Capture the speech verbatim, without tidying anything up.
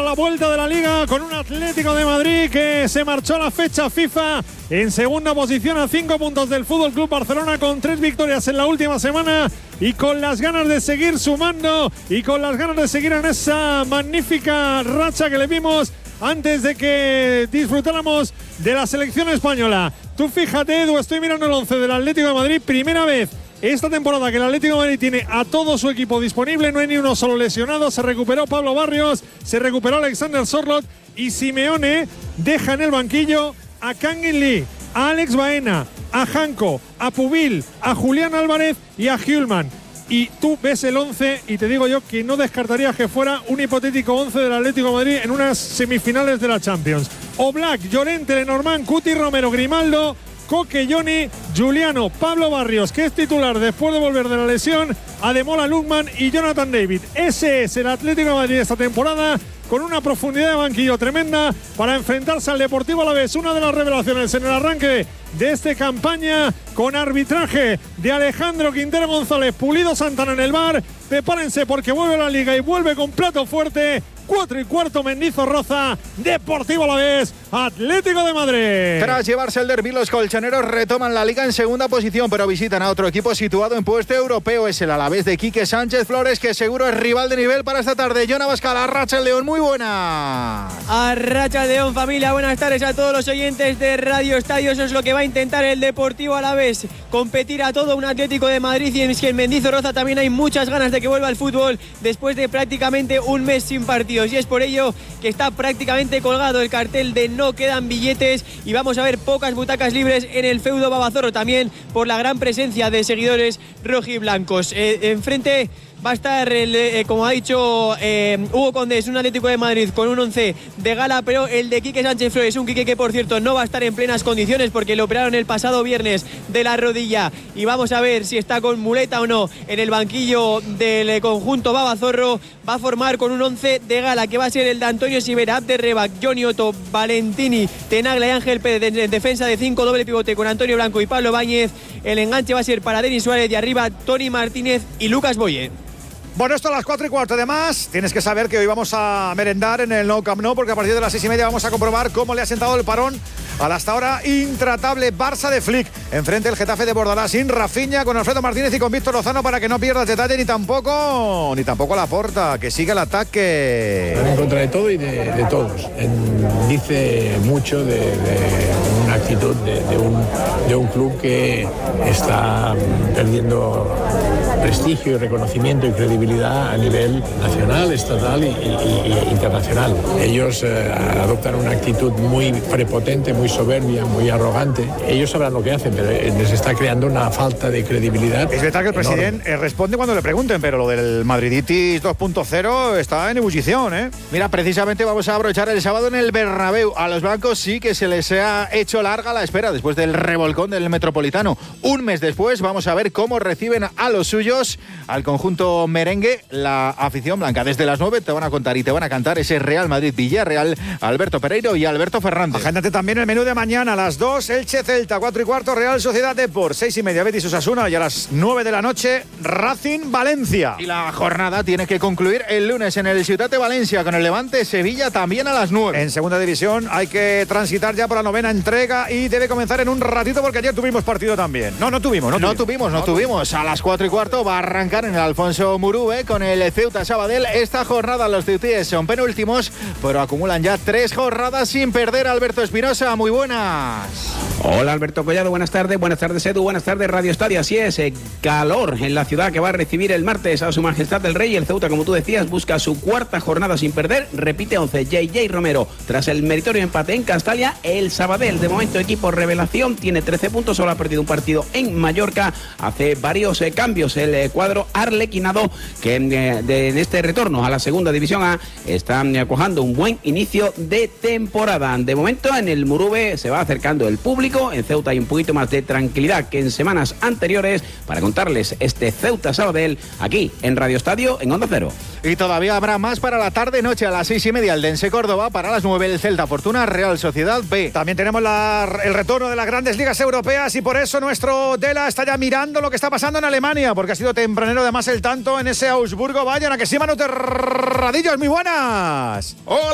la vuelta de la Liga con un Atlético de Madrid que se marchó a la fecha FIFA en segunda posición a cinco puntos del Fútbol Club Barcelona, con tres victorias en la última semana y con las ganas de seguir sumando y con las ganas de seguir en esa magnífica racha que le vimos antes de que disfrutáramos de la selección española. Tú fíjate, Edu, estoy mirando el once del Atlético de Madrid, primera vez esta temporada que el Atlético de Madrid tiene a todo su equipo disponible, no hay ni uno solo lesionado. Se recuperó Pablo Barrios, se recuperó Alexander Sorloth y Simeone deja en el banquillo a Kangin Lee, a Alex Baena, a Janko, a Pubil, a Julián Álvarez y a Hjulman. Y tú ves el once y te digo yo que no descartaría que fuera un hipotético once del Atlético de Madrid en unas semifinales de la Champions. Oblak, Llorente, Lenormand, Cuti, Romero, Grimaldo, Coque, Johnny, Juliano, Pablo Barrios, que es titular después de volver de la lesión, Ademola Lookman y Jonathan David. Ese es el Atlético de Madrid esta temporada, con una profundidad de banquillo tremenda para enfrentarse al Deportivo Alavés. Una de las revelaciones en el arranque de esta campaña, con arbitraje de Alejandro Quintero González, Pulido Santana en el V A R. Prepárense porque vuelve la Liga y vuelve con plato fuerte. Cuatro y cuarto, Mendizorroza, Deportivo Alavés, Atlético de Madrid. Tras llevarse el derbi, los colchoneros retoman la Liga en segunda posición, pero visitan a otro equipo situado en puesto europeo. Es el Alavés de Quique Sánchez Flores, que seguro es rival de nivel para esta tarde. Jon Abascal, Arracha el León, muy buena. Arracha el León, familia, buenas tardes a todos los oyentes de Radio Estadio. Eso es lo que va a intentar el Deportivo Alavés, competir a todo un Atlético de Madrid, y en que en Mendizorroza también hay muchas ganas de que vuelva al fútbol después de prácticamente un mes sin partido. Y es por ello que está prácticamente colgado el cartel de no quedan billetes, y vamos a ver pocas butacas libres en el feudo Babazorro, también por la gran presencia de seguidores rojiblancos. Eh, enfrente va a estar, el, eh, como ha dicho eh, Hugo Condés, un Atlético de Madrid con un once de gala, pero el de Quique Sánchez Flores, un Quique que por cierto no va a estar en plenas condiciones porque lo operaron el pasado viernes de la rodilla, y vamos a ver si está con muleta o no en el banquillo del conjunto Babazorro. Va a formar con un once de gala que va a ser el de Antonio Sivera, Abder Rebac, Johnny Otto, Valentini, Tenaglia y Ángel Pérez en defensa de cinco, doble pivote con Antonio Blanco y Pablo Báñez. El enganche va a ser para Denis Suárez, de arriba Tony Martínez y Lucas Boye. Bueno, esto a las cuatro y cuarto. Además, tienes que saber que hoy vamos a merendar en el Nou Camp Nou, porque a partir de las seis y media vamos a comprobar cómo le ha sentado el parón al hasta ahora intratable Barça de Flick. Enfrente el Getafe de Bordalás sin Rafinha, con Alfredo Martínez y con Víctor Lozano, para que no pierdas detalle, ni tampoco ni tampoco Laporta, que sigue el ataque. Van en contra de todo y de, de todos. En, dice mucho de, de una actitud de, de, un, de un club que está perdiendo prestigio y reconocimiento y credibilidad a nivel nacional, estatal y, y, y internacional. Ellos eh, adoptan una actitud muy prepotente, muy soberbia, muy arrogante. Ellos sabrán lo que hacen, pero les está creando una falta de credibilidad. Es verdad que el enorme. presidente eh, responde cuando le pregunten, pero lo del Madriditis dos punto cero está en ebullición, ¿eh? Mira, precisamente vamos a aprovechar el sábado en el Bernabéu. A los blancos sí que se les ha hecho larga la espera después del revolcón del Metropolitano. Un mes después vamos a ver cómo reciben a los suyos, al conjunto merengue. La afición blanca desde las nueve te van a contar y te van a cantar ese Real Madrid-Villarreal, Alberto Pereiro y Alberto Fernández. Agéndate también el menú de mañana a las dos, Elche Celta, cuatro y cuarto, Real Sociedad Depor, seis y media, Betis Osasuna, y a las nueve de la noche, Racing Valencia. Y la jornada tiene que concluir el lunes en el Ciutat de Valencia con el Levante Sevilla, también a las nueve. En segunda división hay que transitar ya por la novena entrega y debe comenzar en un ratito, porque ayer tuvimos partido también. No, no tuvimos, no, no tuvimos. tuvimos, no, no tuvimos. A las cuatro y cuarto va a arrancar en el Alfonso Murube con el Ceuta Sabadell. Esta jornada los ceutíes son penúltimos, pero acumulan ya tres jornadas sin perder. Alberto Espinosa, muy buenas. Hola Alberto Collado, buenas tardes, buenas tardes Edu, buenas tardes Radio Estadio. Así es, eh, calor en la ciudad que va a recibir el martes a su majestad el Rey. El Ceuta, como tú decías, busca su cuarta jornada sin perder, repite once, J J Romero. Tras el meritorio empate en Castalia, el Sabadell, de momento equipo revelación, tiene trece puntos, solo ha perdido un partido en Mallorca. Hace varios eh, cambios el eh, cuadro arlequinado, que eh, de, en este retorno a la segunda división A está eh, cojando un buen inicio de temporada. De momento en el Murube se va acercando el público. En Ceuta hay un poquito más de tranquilidad que en semanas anteriores para contarles este Ceuta Sabadell aquí en Radio Estadio en Onda Cero. Y todavía habrá más para la tarde-noche a las seis y media el Dense Córdoba, para las nueve el Celta Fortuna Real Sociedad B. También tenemos la, el retorno de las grandes ligas europeas, y por eso nuestro Dela está ya mirando lo que está pasando en Alemania, porque ha sido tempranero además el tanto en ese Augsburgo. Vayan a que sí, Manu Terradillos, muy buenas. Hola.